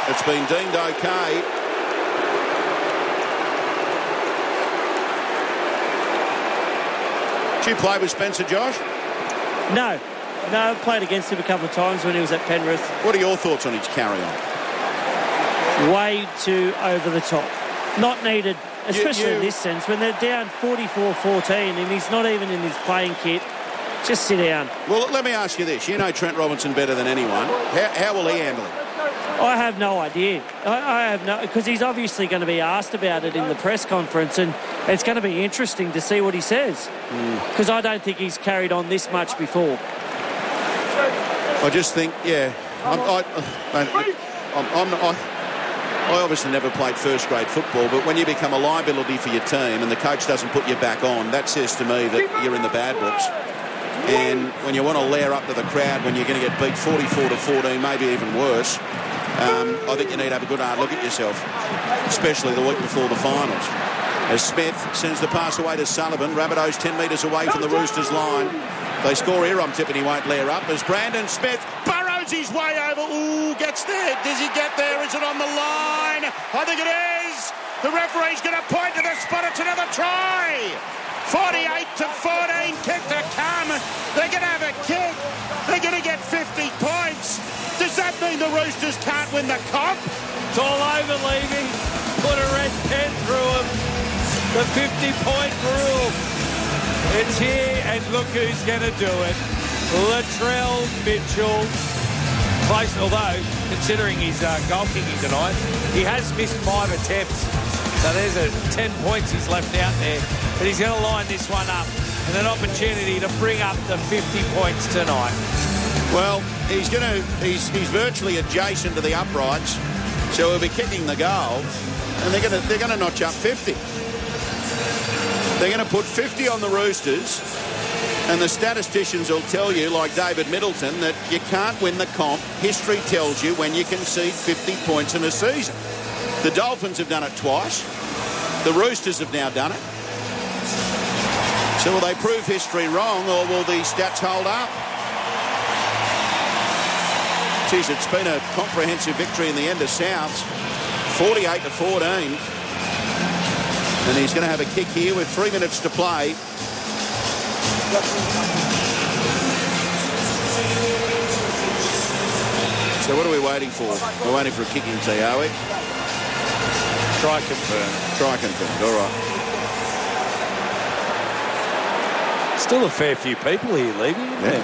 It's been deemed okay. Did you play with Spencer, Josh? No, I've played against him a couple of times when he was at Penrith. What are your thoughts on his carry-on? Way too over the top. Not needed, especially in this sense, when they're down 44-14 and he's not even in his playing kit. Just sit down. Well, let me ask you this. You know Trent Robinson better than anyone. How will he handle it? I have no idea. I have no... Because he's obviously going to be asked about it in the press conference, and it's going to be interesting to see what he says. Because I don't think he's carried on this much before. I just think, yeah... I obviously never played first-grade football, but when you become a liability for your team and the coach doesn't put you back on, that says to me that you're in the bad books. And when you want to lair up to the crowd when you're going to get beat 44-14, maybe even worse, I think you need to have a good hard look at yourself, especially the week before the finals. As Smith sends the pass away to Sullivan, Rabbitohs 10 metres away from the Roosters line. They score here, I'm tipping he won't lair up, as Brandon Smith burrows his way over. Ooh, gets there. Does he get there? Is it on the line? I think it is. The referee's going to point to the spot. It's another try. 48-14, kick to come. They're going to have a kick. They're going to get 50 points. Does that mean the Roosters can't win the comp? It's all over, Levy. Put a red pen through him. The 50-point rule. It's here, and look who's going to do it. Latrell Mitchell. Close, although, considering his goal kicking tonight, he has missed 5 attempts. So there's 10 points he's left out there. But he's going to line this one up. And an opportunity to bring up the 50 points tonight. Well, he's virtually adjacent to the uprights. So he'll be kicking the goal. And they're going to notch up 50. They're going to put 50 on the Roosters. And the statisticians will tell you, like David Middleton, that you can't win the comp. History tells you when you concede 50 points in a season. The Dolphins have done it twice. The Roosters have now done it. So will they prove history wrong, or will the stats hold up? Geez, it's been a comprehensive victory in the end of Souths. 48-14. And he's going to have a kick here with 3 minutes to play. So what are we waiting for? We're waiting for a kicking tee, are we? Try confirmed. Try confirmed, all right. Still a fair few people here, Levy, isn't there?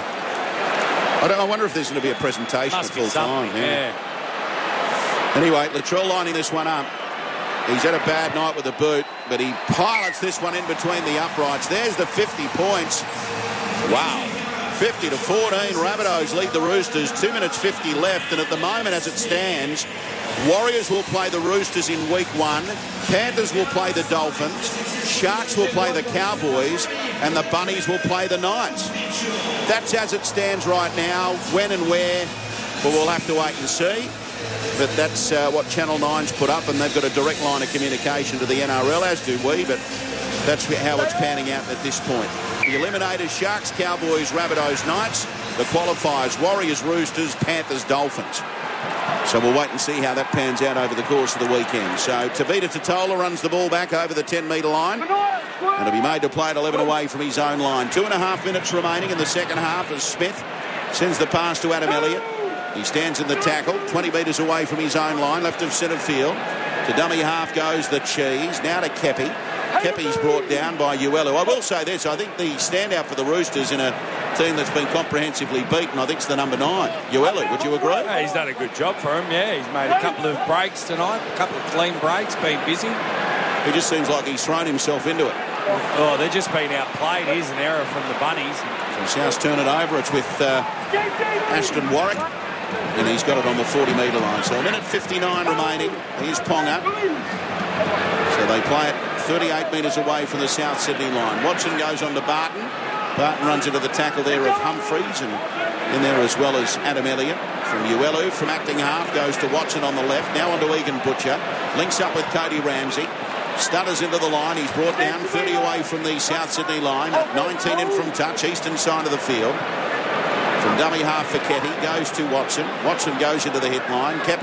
I wonder if there's going to be a presentation at full time. Yeah. Anyway, Latrell lining this one up. He's had a bad night with the boot, but he pilots this one in between the uprights. There's the 50 points. Wow. 50-14. Rabbitohs lead the Roosters. 2 minutes 50 left, and at the moment, as it stands, Warriors will play the Roosters in week 1. Panthers will play the Dolphins. Sharks will play the Cowboys. And the Bunnies will play the Knights. That's as it stands right now. When and where, well, we'll have to wait and see. But that's what Channel 9's put up, and they've got a direct line of communication to the NRL, as do we, but that's how it's panning out at this point. The eliminators: Sharks, Cowboys, Rabbitohs, Knights. The qualifiers: Warriors, Roosters, Panthers, Dolphins. So we'll wait and see how that pans out over the course of the weekend. So Tavita Totola runs the ball back over the 10-metre line. And he'll be made to play at 11 away from his own line. 2.5 minutes remaining in the second half as Smith sends the pass to Adam Elliott. He stands in the tackle, 20 metres away from his own line, left of centre field. To dummy half goes the Cheese. Now to Kepi. Kepi's brought down by Uelu. I will say this, I think the standout for the Roosters in a team that's been comprehensively beaten, I think it's the number 9, Uelu. Would you agree? Yeah, he's done a good job for him, yeah. He's made a couple of breaks tonight, a couple of clean breaks, been busy. He just seems like he's thrown himself into it. Oh, they're just being outplayed. Here's an error from the Bunnies. So Souths turn it over. It's with Ashton Warwick. And he's got it on the 40-metre line. So a minute 59 remaining. Here's Ponga. So they play it 38 metres away from the South Sydney line. Watson goes on to Barton. Barton runs into the tackle there of Humphreys, and in there as well as Adam Elliott. From Uelu, from acting half, goes to Watson on the left. Now on to Egan Butcher. Links up with Cody Ramsey. Stutters into the line. He's brought down 30 away from the South Sydney line. 19 in from touch, eastern side of the field. From dummy half for Ketty, goes to Watson. Watson goes into the hit line.